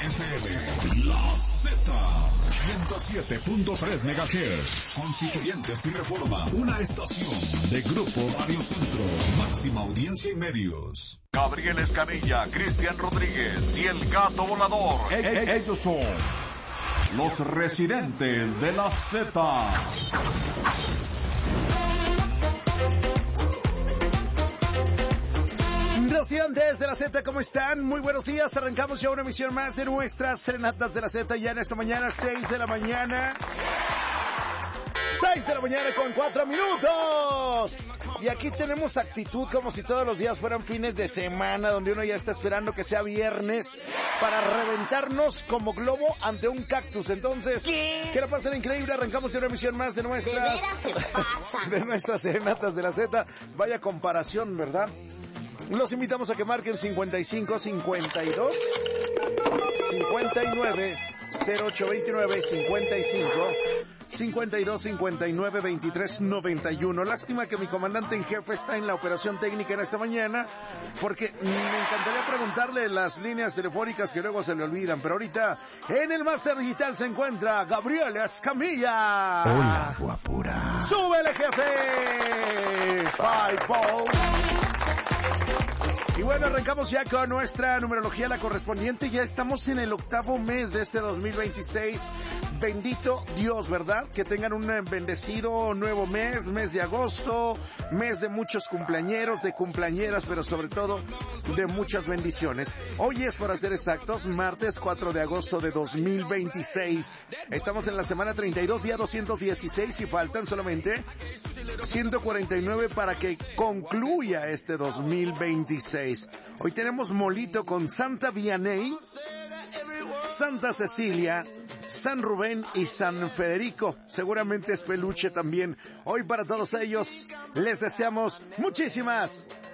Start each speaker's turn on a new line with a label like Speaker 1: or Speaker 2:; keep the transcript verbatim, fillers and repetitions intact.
Speaker 1: F M, La Z, ciento siete punto tres megahertz. Constituyentes y Reforma, una estación de Grupo Radio Centro. Máxima audiencia y medios.
Speaker 2: Gabriel Escamilla, Cristian Rodríguez y el Gato Volador.
Speaker 1: E- e- ellos son los residentes de la Z.
Speaker 3: Residentes de la Z, ¿cómo están? Muy buenos días, arrancamos ya una emisión más de nuestras Serenatas de la Z, ya en esta mañana, seis de la mañana. seis de la mañana con cuatro minutos. Y aquí tenemos actitud como si todos los días fueran fines de semana, donde uno ya está esperando que sea viernes para reventarnos como globo ante un cactus. Entonces, ¿qué? que la pasen increíble. Arrancamos de una emisión más de nuestras...
Speaker 4: De veras se pasa.
Speaker 3: de nuestras Serenatas de la Z. Vaya comparación, ¿verdad? Los invitamos a que marquen cincuenta y cinco, cincuenta y dos, cincuenta y nueve, cero ocho veintinueve, cincuenta y cinco, cincuenta y dos, cincuenta y nueve, veintitrés, noventa y uno. Lástima que mi comandante en jefe está en la operación técnica en esta mañana, porque me encantaría preguntarle las líneas telefónicas que luego se le olvidan, pero ahorita en el máster digital se encuentra Gabriel Escamilla.
Speaker 5: Hola, guapura.
Speaker 3: ¡Súbele, jefe! Five Ball. Y bueno, arrancamos ya con nuestra numerología, la correspondiente. Ya estamos en el octavo mes de este dos mil veintiséis. Bendito Dios, ¿verdad? Que tengan un bendecido nuevo mes, mes de agosto, mes de muchos cumpleañeros, de cumpleañeras, pero sobre todo de muchas bendiciones. Hoy es, para ser exactos, martes cuatro de agosto de dos mil veintiséis. Estamos en la semana treinta y dos, día doscientos dieciséis, y faltan solamente ciento cuarenta y nueve para que concluya este dos mil veintiséis. Hoy tenemos molito con Santa Vianney, Santa Cecilia, San Rubén y San Federico. Seguramente es peluche también. Hoy para todos ellos les deseamos muchísimas